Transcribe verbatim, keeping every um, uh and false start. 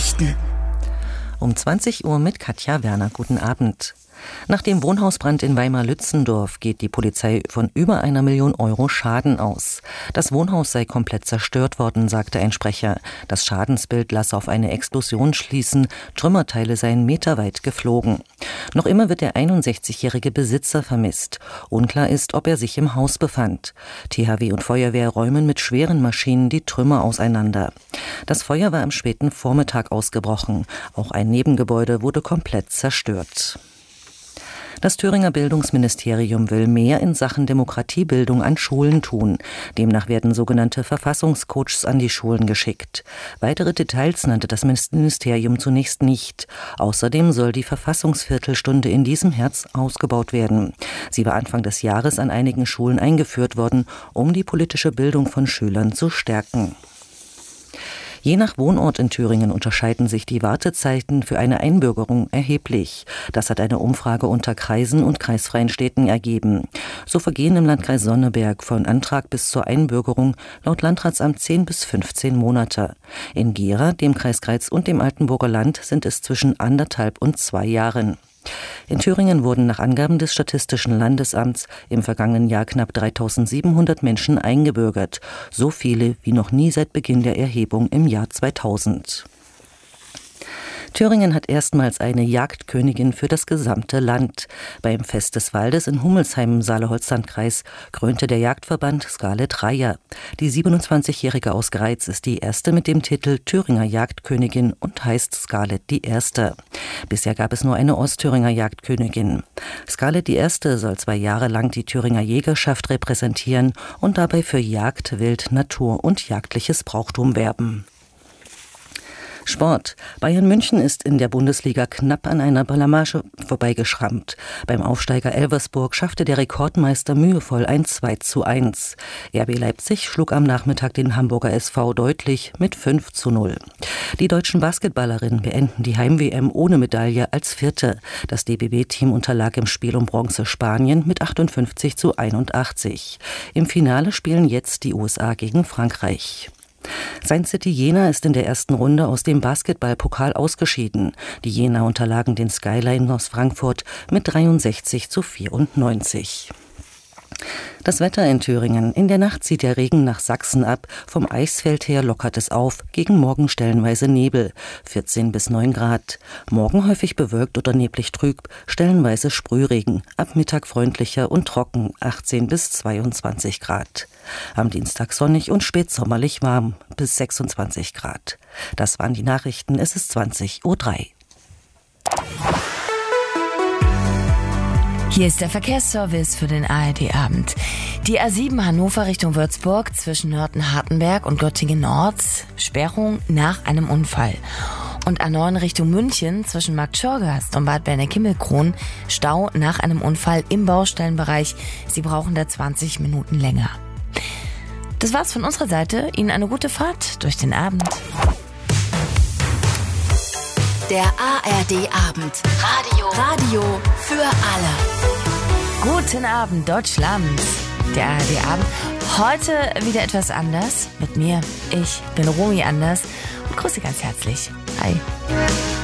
Nachrichten. Um zwanzig Uhr mit Katja Werner. Guten Abend. Nach dem Wohnhausbrand in Weimar-Lützendorf geht die Polizei von über einer Million Euro Schaden aus. Das Wohnhaus sei komplett zerstört worden, sagte ein Sprecher. Das Schadensbild lasse auf eine Explosion schließen. Trümmerteile seien meterweit geflogen. Noch immer wird der einundsechzigjährige Besitzer vermisst. Unklar ist, ob er sich im Haus befand. T H W und Feuerwehr räumen mit schweren Maschinen die Trümmer auseinander. Das Feuer war am späten Vormittag ausgebrochen. Auch ein Nebengebäude wurde komplett zerstört. Das Thüringer Bildungsministerium will mehr in Sachen Demokratiebildung an Schulen tun. Demnach werden sogenannte Verfassungscoaches an die Schulen geschickt. Weitere Details nannte das Ministerium zunächst nicht. Außerdem soll die Verfassungsviertelstunde in diesem Herbst ausgebaut werden. Sie war Anfang des Jahres an einigen Schulen eingeführt worden, um die politische Bildung von Schülern zu stärken. Je nach Wohnort in Thüringen unterscheiden sich die Wartezeiten für eine Einbürgerung erheblich. Das hat eine Umfrage unter Kreisen und kreisfreien Städten ergeben. So vergehen im Landkreis Sonneberg von Antrag bis zur Einbürgerung laut Landratsamt zehn bis fünfzehn Monate. In Gera, dem Kreis Greiz und dem Altenburger Land sind es zwischen anderthalb und zwei Jahren. In Thüringen wurden nach Angaben des Statistischen Landesamts im vergangenen Jahr knapp dreitausendsiebenhundert Menschen eingebürgert. So viele wie noch nie seit Beginn der Erhebung im Jahr zweitausend. Thüringen hat erstmals eine Jagdkönigin für das gesamte Land. Beim Fest des Waldes in Hummelsheim im Saale-Holz-Land-Kreis krönte der Jagdverband Scarlett Reiher. Die siebenundzwanzigjährige aus Greiz ist die erste mit dem Titel Thüringer Jagdkönigin und heißt Scarlett die Erste. Bisher gab es nur eine Ostthüringer Jagdkönigin. Scarlett die Erste soll zwei Jahre lang die Thüringer Jägerschaft repräsentieren und dabei für Jagd, Wild, Natur und jagdliches Brauchtum werben. Sport. Bayern München ist in der Bundesliga knapp an einer Blamage vorbeigeschrammt. Beim Aufsteiger Elversburg schaffte der Rekordmeister mühevoll ein zwei zu eins. R B Leipzig schlug am Nachmittag den Hamburger S V deutlich mit fünf zu null. Die deutschen Basketballerinnen beenden die Heim-W M ohne Medaille als Vierte. Das D B B-Team unterlag im Spiel um Bronze Spanien mit achtundfünfzig zu einundachtzig. Im Finale spielen jetzt die U S A gegen Frankreich. Science City Jena ist in der ersten Runde aus dem Basketballpokal ausgeschieden. Die Jena unterlagen den Skyline aus Frankfurt mit dreiundsechzig zu vierundneunzig. Das Wetter in Thüringen. In der Nacht zieht der Regen nach Sachsen ab. Vom Eisfeld her lockert es auf. Gegen Morgen stellenweise Nebel. vierzehn bis neun Grad. Morgen häufig bewölkt oder neblig trüb. Stellenweise Sprühregen. Ab Mittag freundlicher und trocken. achtzehn bis zweiundzwanzig Grad. Am Dienstag sonnig und spätsommerlich warm. Bis sechsundzwanzig Grad. Das waren die Nachrichten. Es ist zwanzig Uhr drei. Hier ist der Verkehrsservice für den A R D-Abend. Die A sieben Hannover Richtung Würzburg zwischen Nörten-Hartenberg und Göttingen Nord. Sperrung nach einem Unfall. Und A neun Richtung München zwischen Markt Schorgast und Bad Berneck-Himmelkron. Stau nach einem Unfall im Baustellenbereich. Sie brauchen da zwanzig Minuten länger. Das war's von unserer Seite. Ihnen eine gute Fahrt durch den Abend. Der A R D-Abend. Radio. Radio für alle. Guten Abend, Deutschland. Der A R D-Abend. Heute wieder etwas anders. Mit mir. Ich bin Romy Anders und grüße ganz herzlich. Hi.